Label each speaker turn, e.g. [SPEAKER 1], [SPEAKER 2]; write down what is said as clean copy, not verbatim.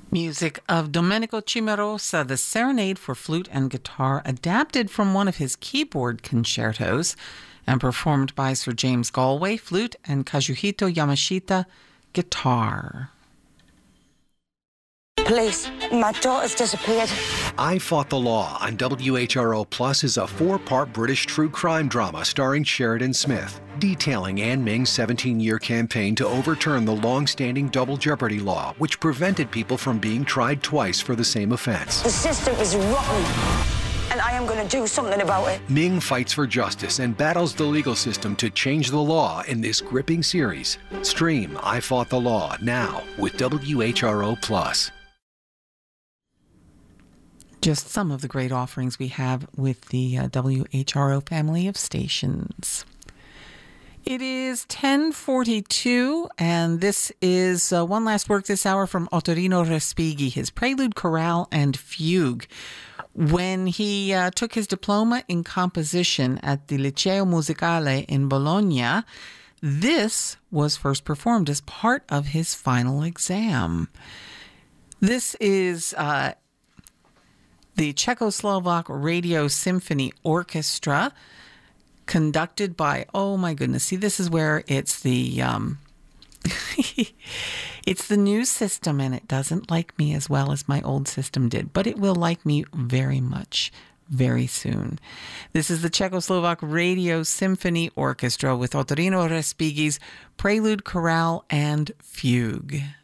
[SPEAKER 1] Music of Domenico Cimarosa, the Serenade for Flute and Guitar, adapted from one of his keyboard concertos and performed by Sir James Galway, flute, and Kazuhito Yamashita, guitar.
[SPEAKER 2] Police, my daughter's disappeared.
[SPEAKER 3] I Fought the Law on WHRO Plus is a 4-part British true crime drama starring Sheridan Smith, detailing Anne Ming's 17-year campaign to overturn the long-standing double jeopardy law, which prevented people from being tried twice for the same offense.
[SPEAKER 2] The system is rotten, and I am going to do something about it.
[SPEAKER 3] Ming fights for justice and battles the legal system to change the law in this gripping series. Stream I Fought the Law now with WHRO Plus.
[SPEAKER 1] Just some of the great offerings we have with the WHRO family of stations. It is 10:42, and this is one last work this hour from Ottorino Respighi, his Prelude, Chorale, and Fugue. When he took his diploma in composition at the Liceo Musicale in Bologna, this was first performed as part of his final exam. This is the Czechoslovak Radio Symphony Orchestra, conducted by, oh my goodness, see, this is where it's the it's the new system, and it doesn't like me as well as my old system did, but it will like me very much very soon. This is the Czechoslovak Radio Symphony Orchestra with Ottorino Respighi's Prelude, Chorale, and Fugue.